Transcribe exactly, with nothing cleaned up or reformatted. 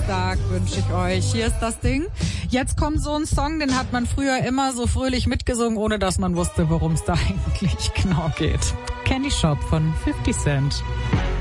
Donnerstag wünsche ich euch. Hier ist das Ding. Jetzt kommt so ein Song, den hat man früher immer so fröhlich mitgesungen, ohne dass man wusste, worum es da eigentlich genau geht. Candy Shop von fifty Cent.